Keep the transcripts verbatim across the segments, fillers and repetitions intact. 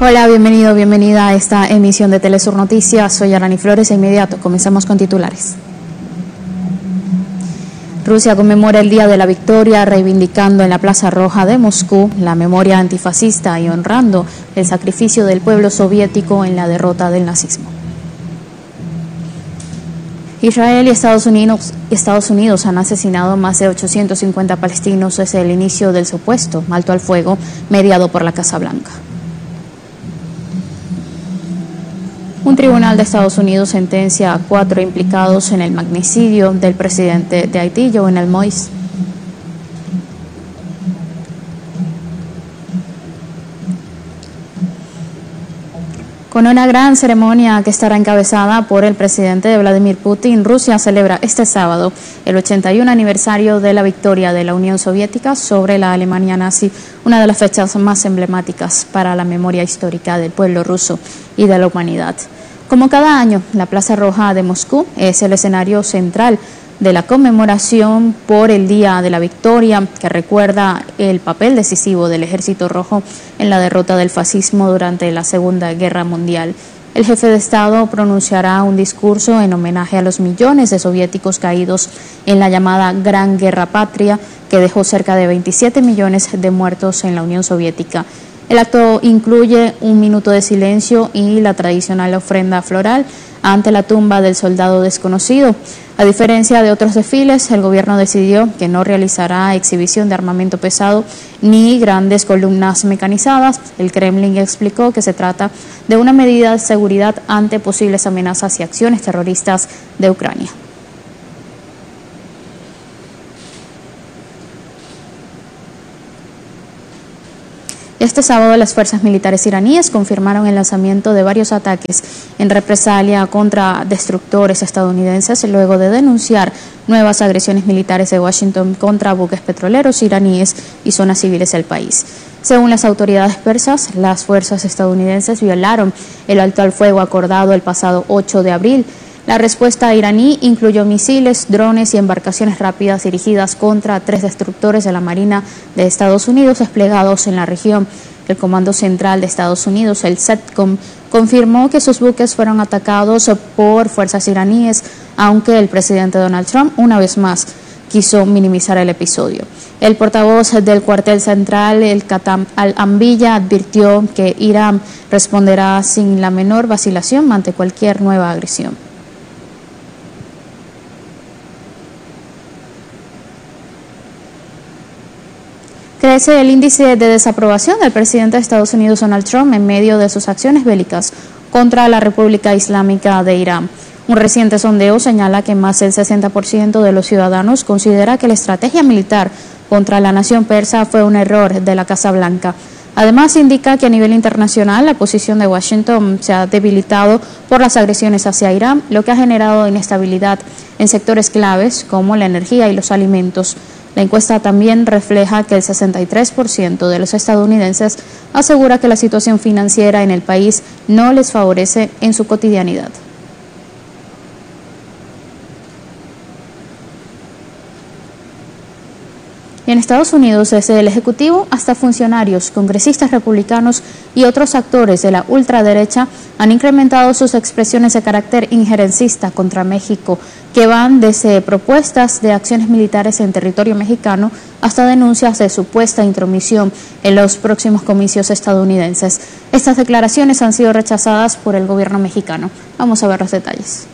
Hola, bienvenido, bienvenida a esta emisión de Telesur Noticias. Soy Arani Flores e inmediato comenzamos con titulares. Rusia conmemora el Día de la Victoria, reivindicando en la Plaza Roja de Moscú la memoria antifascista y honrando el sacrificio del pueblo soviético en la derrota del nazismo. Israel y Estados Unidos, Estados Unidos han asesinado más de ochocientos cincuenta palestinos desde el inicio del supuesto alto al fuego mediado por la Casa Blanca. Un tribunal de Estados Unidos sentencia a cuatro implicados en el magnicidio del presidente de Haití, Jovenel Moïse. Con una gran ceremonia que estará encabezada por el presidente de Vladimir Putin, Rusia celebra este sábado el ochenta y uno aniversario de la victoria de la Unión Soviética sobre la Alemania nazi, una de las fechas más emblemáticas para la memoria histórica del pueblo ruso y de la humanidad. Como cada año, la Plaza Roja de Moscú es el escenario central de la conmemoración por el Día de la Victoria, que recuerda el papel decisivo del Ejército Rojo en la derrota del fascismo durante la Segunda Guerra Mundial. El jefe de Estado pronunciará un discurso en homenaje a los millones de soviéticos caídos en la llamada Gran Guerra Patria, que dejó cerca de veintisiete millones de muertos en la Unión Soviética. El acto incluye un minuto de silencio y la tradicional ofrenda floral ante la tumba del soldado desconocido. A diferencia de otros desfiles, el gobierno decidió que no realizará exhibición de armamento pesado ni grandes columnas mecanizadas. El Kremlin explicó que se trata de una medida de seguridad ante posibles amenazas y acciones terroristas de Ucrania. Este sábado, las fuerzas militares iraníes confirmaron el lanzamiento de varios ataques en represalia contra destructores estadounidenses luego de denunciar nuevas agresiones militares de Washington contra buques petroleros iraníes y zonas civiles del país. Según las autoridades persas, las fuerzas estadounidenses violaron el alto al fuego acordado el pasado ocho de abril. La respuesta iraní incluyó misiles, drones y embarcaciones rápidas dirigidas contra tres destructores de la Marina de Estados Unidos desplegados en la región. El Comando Central de Estados Unidos, el CENTCOM, confirmó que sus buques fueron atacados por fuerzas iraníes, aunque el presidente Donald Trump, una vez más, quiso minimizar el episodio. El portavoz del cuartel central, el Qatam al-Anbiya, advirtió que Irán responderá sin la menor vacilación ante cualquier nueva agresión. Crece el índice de desaprobación del presidente de Estados Unidos, Donald Trump, en medio de sus acciones bélicas contra la República Islámica de Irán. Un reciente sondeo señala que más del sesenta por ciento de los ciudadanos considera que la estrategia militar contra la nación persa fue un error de la Casa Blanca. Además, indica que a nivel internacional la posición de Washington se ha debilitado por las agresiones hacia Irán, lo que ha generado inestabilidad en sectores claves como la energía y los alimentos. La encuesta también refleja que el sesenta y tres por ciento de los estadounidenses asegura que la situación financiera en el país no les favorece en su cotidianidad. Y en Estados Unidos, desde el Ejecutivo hasta funcionarios, congresistas republicanos y otros actores de la ultraderecha han incrementado sus expresiones de carácter injerencista contra México, que van desde propuestas de acciones militares en territorio mexicano hasta denuncias de supuesta intromisión en los próximos comicios estadounidenses. Estas declaraciones han sido rechazadas por el gobierno mexicano. Vamos a ver los detalles.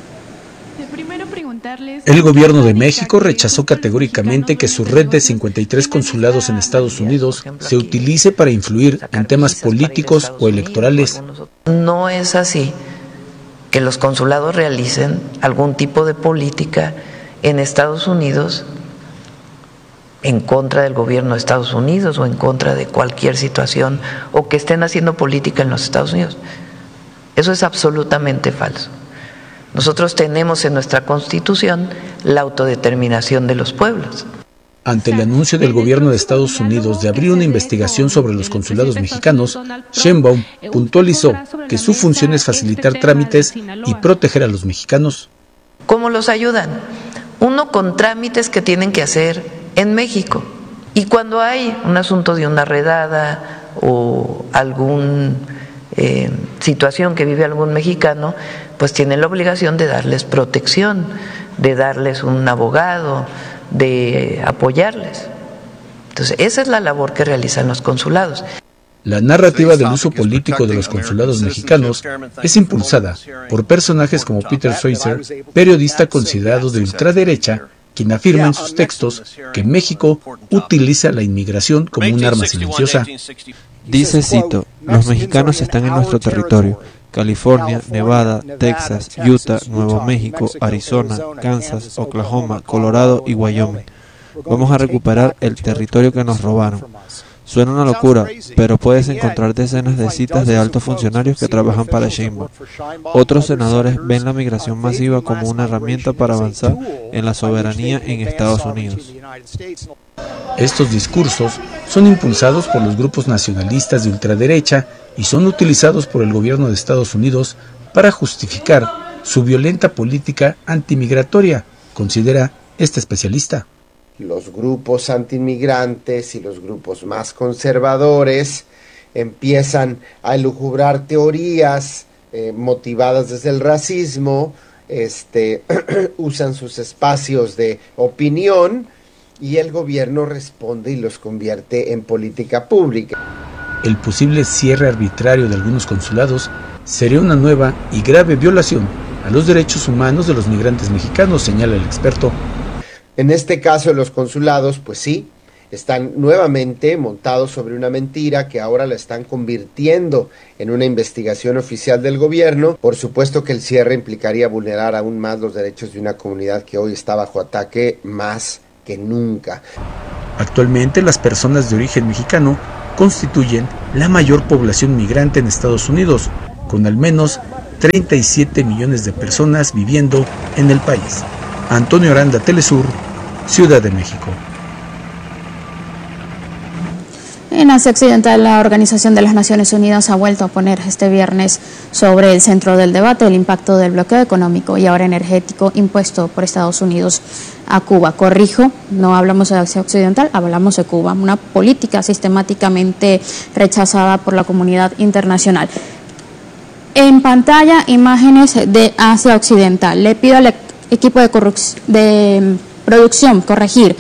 El gobierno de México rechazó categóricamente que su red de cincuenta y tres consulados en Estados Unidos se utilice para influir en temas políticos o electorales. No es así que los consulados realicen algún tipo de política en Estados Unidos en contra del gobierno de Estados Unidos o en contra de cualquier situación, o que estén haciendo política en los Estados Unidos. Eso es absolutamente falso. Nosotros tenemos en nuestra Constitución la autodeterminación de los pueblos. Ante el anuncio del gobierno de Estados Unidos de abrir una investigación sobre los consulados mexicanos, Sheinbaum puntualizó que su función es facilitar trámites y proteger a los mexicanos. ¿Cómo los ayudan? Uno, con trámites que tienen que hacer en México. Y cuando hay un asunto de una redada o algún eh, situación que vive algún mexicano, pues tiene la obligación de darles protección, de darles un abogado, de apoyarles. Entonces, esa es la labor que realizan los consulados. La narrativa del uso político de los consulados mexicanos es impulsada por personajes como Peter Schweizer, periodista considerado de ultraderecha, quien afirma en sus textos que México utiliza la inmigración como un arma silenciosa. Dice, cito, los mexicanos están en nuestro territorio. California, Nevada, Texas, Utah, Nuevo México, Arizona, Kansas, Oklahoma, Colorado y Wyoming. Vamos a recuperar el territorio que nos robaron. Suena una locura, pero puedes encontrar decenas de citas de altos funcionarios que trabajan para Sheinbaum. Otros senadores ven la migración masiva como una herramienta para avanzar en la soberanía en Estados Unidos. Estos discursos son impulsados por los grupos nacionalistas de ultraderecha y son utilizados por el gobierno de Estados Unidos para justificar su violenta política antimigratoria, considera este especialista. Los grupos antiinmigrantes y los grupos más conservadores empiezan a elucubrar teorías eh, motivadas desde el racismo, este, usan sus espacios de opinión y el gobierno responde y los convierte en política pública. El posible cierre arbitrario de algunos consulados sería una nueva y grave violación a los derechos humanos de los migrantes mexicanos, señala el experto. En este caso, los consulados, pues sí, están nuevamente montados sobre una mentira que ahora la están convirtiendo en una investigación oficial del gobierno. Por supuesto que el cierre implicaría vulnerar aún más los derechos de una comunidad que hoy está bajo ataque más que nunca. Actualmente, las personas de origen mexicano constituyen la mayor población migrante en Estados Unidos, con al menos treinta y siete millones de personas viviendo en el país. Antonio Aranda, Telesur, Ciudad de México. En Asia Occidental, la Organización de las Naciones Unidas ha vuelto a poner este viernes sobre el centro del debate el impacto del bloqueo económico y ahora energético impuesto por Estados Unidos a Cuba. Corrijo, no hablamos de Asia Occidental, hablamos de Cuba, una política sistemáticamente rechazada por la comunidad internacional. En pantalla, imágenes de Asia Occidental. Le pido al equipo de, de producción corregir.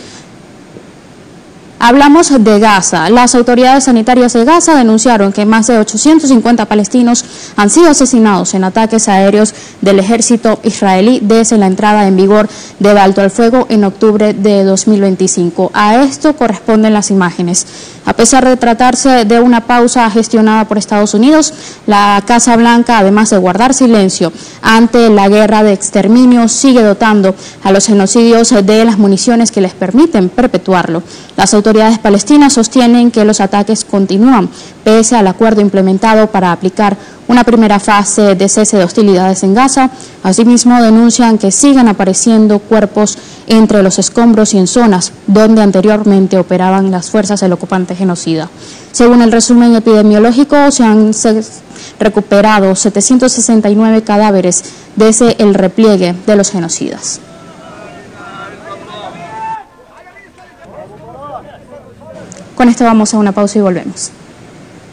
Hablamos de Gaza. Las autoridades sanitarias de Gaza denunciaron que más de ochocientos cincuenta palestinos han sido asesinados en ataques aéreos del ejército israelí desde la entrada en vigor del alto al fuego en octubre de dos mil veinticinco. A esto corresponden las imágenes. A pesar de tratarse de una pausa gestionada por Estados Unidos, la Casa Blanca, además de guardar silencio ante la guerra de exterminio, sigue dotando a los genocidios de las municiones que les permiten perpetuarlo. Las autoridades palestinas sostienen que los ataques continúan, pese al acuerdo implementado para aplicar una primera fase de cese de hostilidades en Gaza. Asimismo, denuncian que siguen apareciendo cuerpos entre los escombros y en zonas donde anteriormente operaban las fuerzas del ocupante genocida. Según el resumen epidemiológico, se han recuperado setecientos sesenta y nueve cadáveres desde el repliegue de los genocidas. Con esto vamos a una pausa y volvemos.